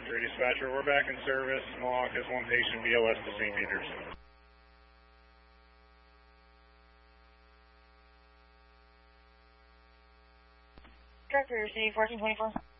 3 dispatcher, we're back in service. Mohawk has 1 patient BLS to St. Peter's. Director, C1424.